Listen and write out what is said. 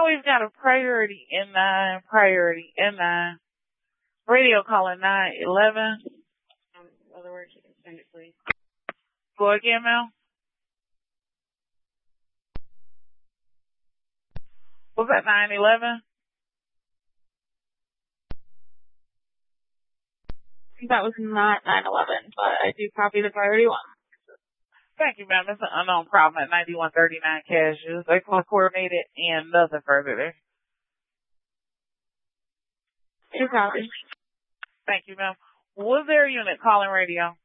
Now we've got a priority N9. Radio calling 911. In other words, you can send it, please. Go again, Mel. Was that 911? That was not 911, but I do copy the priority one. Thank you, ma'am. It's an unknown problem at 9139 Cashews. They call coordinated and nothing further there. Two copies. Thank you, ma'am. Was there a unit calling radio?